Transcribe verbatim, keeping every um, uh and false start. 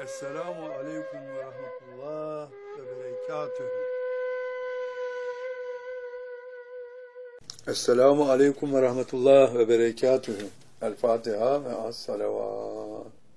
Esselamu aleyküm ve rahmetullah ve berekatühü. Esselamu aleyküm ve rahmetullah ve berekatühü. El Fatiha ve as salavat.